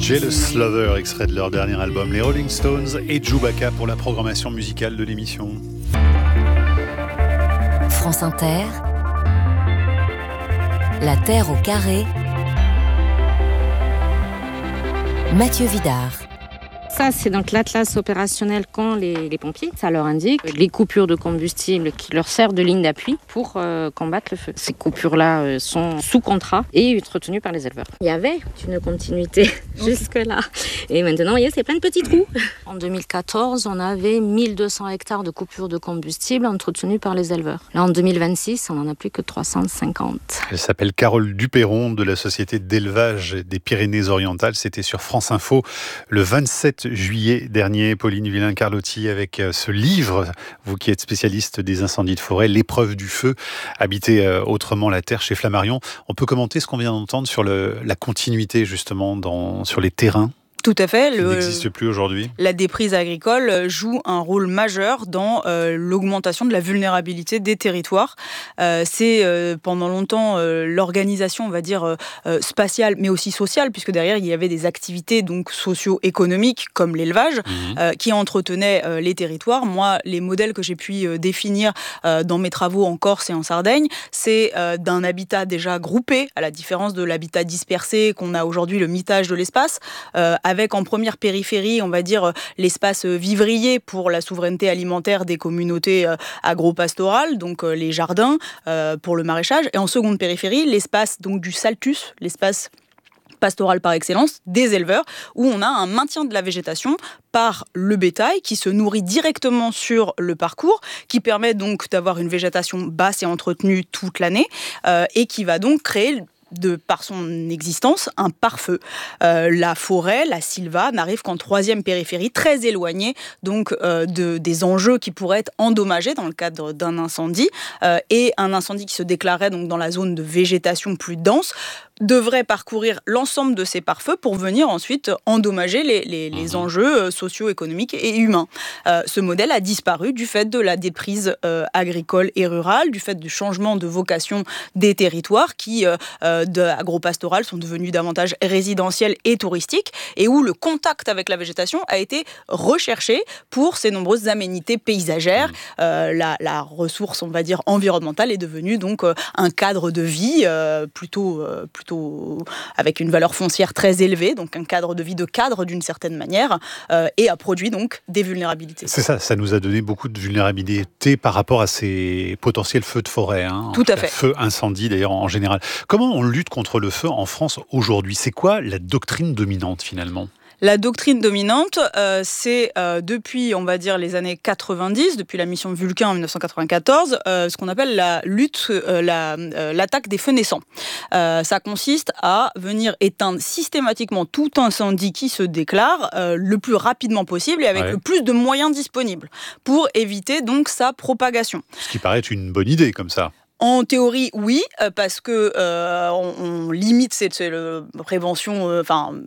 Jealous Lover, extrait de leur dernier album, les Rolling Stones et Chewbacca pour la programmation musicale de l'émission. France Inter, La Terre au carré, Mathieu Vidard. Ça, c'est donc l'atlas opérationnel qu'ont les pompiers. Ça leur indique les coupures de combustible qui leur servent de ligne d'appui pour combattre le feu. Ces coupures-là sont sous contrat et entretenues par les éleveurs. Il y avait une continuité jusque-là. Et maintenant, vous voyez, c'est plein de petits trous. En 2014, on avait 1200 hectares de coupures de combustible entretenues par les éleveurs. Là, en 2026, on n'en a plus que 350. Elle s'appelle Carole Duperron de la Société d'élevage des Pyrénées-Orientales. C'était sur France Info le 27 juillet dernier. Pauline Villain-Carlotti avec ce livre, vous qui êtes spécialiste des incendies de forêt, L'épreuve du feu, habiter autrement la terre chez Flammarion. On peut commenter ce qu'on vient d'entendre sur la continuité justement sur les terrains? Tout à fait. Qui n'existe plus aujourd'hui. La déprise agricole joue un rôle majeur dans l'augmentation de la vulnérabilité des territoires. C'est pendant longtemps l'organisation, on va dire, spatiale, mais aussi sociale, puisque derrière, il y avait des activités donc socio-économiques, comme l'élevage, qui entretenaient les territoires. Moi, les modèles que j'ai pu définir dans mes travaux en Corse et en Sardaigne, c'est d'un habitat déjà groupé, à la différence de l'habitat dispersé qu'on a aujourd'hui, le mitage de l'espace, avec en première périphérie, on va dire, l'espace vivrier pour la souveraineté alimentaire des communautés agro-pastorales, donc les jardins pour le maraîchage, et en seconde périphérie, l'espace donc du saltus, l'espace pastoral par excellence, des éleveurs, où on a un maintien de la végétation par le bétail qui se nourrit directement sur le parcours, qui permet donc d'avoir une végétation basse et entretenue toute l'année, et qui va donc créer par son existence, un pare-feu. La forêt, la sylva, n'arrive qu'en troisième périphérie, très éloignée donc des enjeux qui pourraient être endommagés dans le cadre d'un incendie. Et un incendie qui se déclarait donc dans la zone de végétation plus dense devrait parcourir l'ensemble de ces pare-feux pour venir ensuite endommager les enjeux socio-économiques et humains. Ce modèle a disparu du fait de la déprise agricole et rurale, du fait du changement de vocation des territoires qui, agro-pastorales, sont devenus davantage résidentiels et touristiques, et où le contact avec la végétation a été recherché pour ses nombreuses aménités paysagères. La ressource, on va dire, environnementale est devenue donc un cadre de vie plutôt avec une valeur foncière très élevée, donc un cadre de vie de cadre d'une certaine manière, et a produit donc des vulnérabilités. C'est ça, ça nous a donné beaucoup de vulnérabilité par rapport à ces potentiels feux de forêt. Tout à fait. Feux, incendies d'ailleurs en général. Comment on lutte contre le feu en France aujourd'hui? C'est quoi la doctrine dominante finalement? La doctrine dominante, c'est depuis, on va dire, les années 90, depuis la mission Vulcain en 1994, ce qu'on appelle la lutte, l'attaque des feux naissants. Ça consiste à venir éteindre systématiquement tout incendie qui se déclare le plus rapidement possible et avec le plus de moyens disponibles pour éviter donc sa propagation. Ce qui paraît être une bonne idée comme ça. En théorie, oui, parce que on limite cette prévention,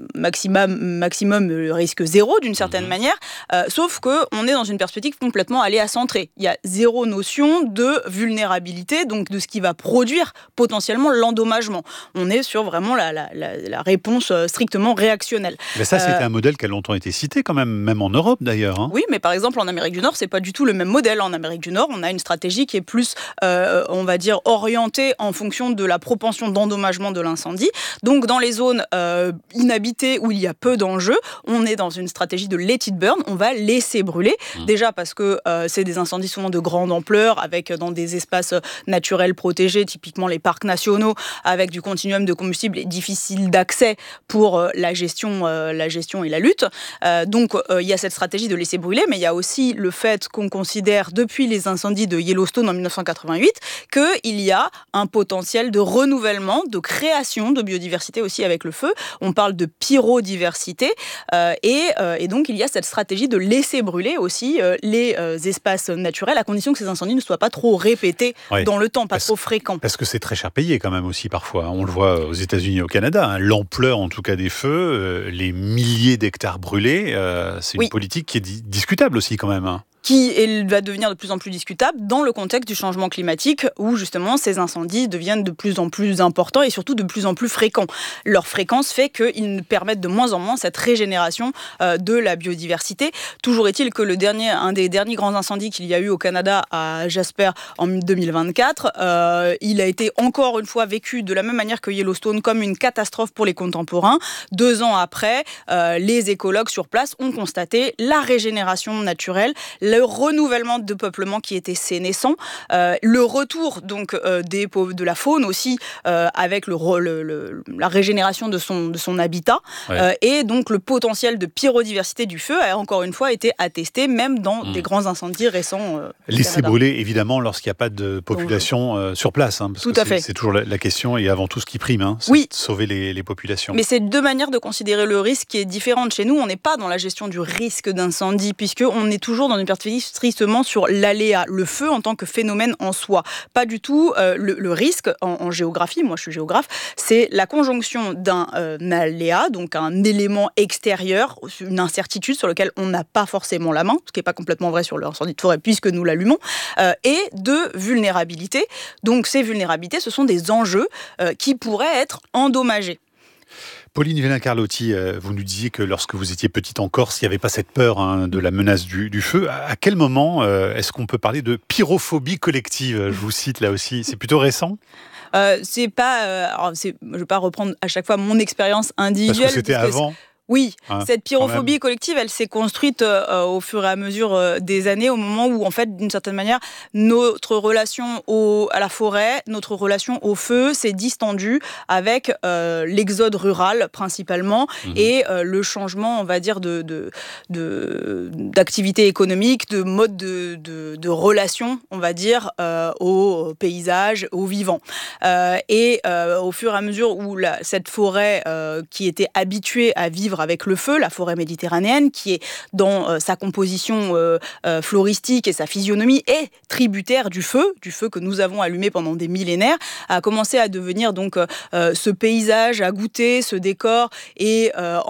maximum le risque zéro d'une certaine manière. Sauf que on est dans une perspective complètement aléacentrée. Il y a zéro notion de vulnérabilité, donc de ce qui va produire potentiellement l'endommagement. On est sur vraiment la réponse strictement réactionnelle. Mais ça, c'était un modèle qui a longtemps été cité, quand même en Europe d'ailleurs. Oui, mais par exemple en Amérique du Nord, c'est pas du tout le même modèle. En Amérique du Nord, on a une stratégie qui est plus, on va dire, orienté en fonction de la propension d'endommagement de l'incendie. Donc dans les zones inhabitées où il y a peu d'enjeux, on est dans une stratégie de let it burn, on va laisser brûler. Déjà parce que c'est des incendies souvent de grande ampleur, avec dans des espaces naturels protégés, typiquement les parcs nationaux, avec du continuum de combustible difficile d'accès pour la gestion et la lutte. Donc il y a cette stratégie de laisser brûler, mais il y a aussi le fait qu'on considère depuis les incendies de Yellowstone en 1988 qu'il y a un potentiel de renouvellement, de création de biodiversité aussi avec le feu. On parle de pyrodiversité et donc il y a cette stratégie de laisser brûler aussi les espaces naturels à condition que ces incendies ne soient pas trop répétés dans le temps, pas trop fréquents. Parce que c'est très cher payé quand même aussi parfois. On le voit aux États-Unis et au Canada. L'ampleur en tout cas des feux, les milliers d'hectares brûlés, c'est une politique qui est discutable aussi quand même. qui va devenir de plus en plus discutable dans le contexte du changement climatique où justement ces incendies deviennent de plus en plus importants et surtout de plus en plus fréquents. Leur fréquence fait qu'ils permettent de moins en moins cette régénération de la biodiversité. Toujours est-il que un des derniers grands incendies qu'il y a eu au Canada à Jasper en 2024, il a été encore une fois vécu de la même manière que Yellowstone comme une catastrophe pour les contemporains. 2 ans après, les écologues sur place ont constaté la régénération naturelle, le renouvellement de peuplement qui était sénescent, le retour donc de la faune aussi avec la régénération de son habitat, et donc le potentiel de pyrodiversité du feu a encore une fois été attesté même dans des grands incendies récents. Laisser brûler évidemment lorsqu'il n'y a pas de population sur place, parce tout que à fait. C'est toujours la question et avant tout ce qui prime, c'est de sauver les populations. Mais c'est 2 manières de considérer le risque qui est différente. Chez nous, on n'est pas dans la gestion du risque d'incendie puisqu'on est toujours dans une perspective strictement sur l'aléa, le feu en tant que phénomène en soi. Pas du tout le risque en géographie, moi je suis géographe, c'est la conjonction d'un aléa, donc un élément extérieur, une incertitude sur lequel on n'a pas forcément la main, ce qui n'est pas complètement vrai sur l'incendie de forêt puisque nous l'allumons, et de vulnérabilité. Donc ces vulnérabilités, ce sont des enjeux qui pourraient être endommagés. Pauline Villain-Carlotti, vous nous disiez que lorsque vous étiez petite en Corse, il n'y avait pas cette peur de la menace du feu. À quel moment est-ce qu'on peut parler de pyrophobie collective ? Je vous cite là aussi, c'est plutôt récent ? C'est pas, je ne vais pas reprendre à chaque fois mon expérience individuelle. Parce que c'était avant. Oui, cette pyrophobie collective, elle s'est construite au fur et à mesure des années, au moment où, en fait, d'une certaine manière, notre relation à la forêt, notre relation au feu s'est distendue avec l'exode rural, principalement, et le changement, on va dire, d'activité économique, de mode de relation, on va dire, au paysage, au vivant. Et au fur et à mesure où cette forêt qui était habituée à vivre avec le feu, la forêt méditerranéenne, qui est dans sa composition floristique et sa physionomie est tributaire du feu que nous avons allumé pendant des millénaires, a commencé à devenir donc ce paysage à goûter, ce décor, et